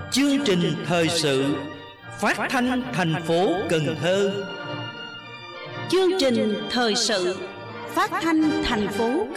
Chương trình thời sự phát thanh thành phố Cần Thơ. Chương trình thời sự phát thanh thành phố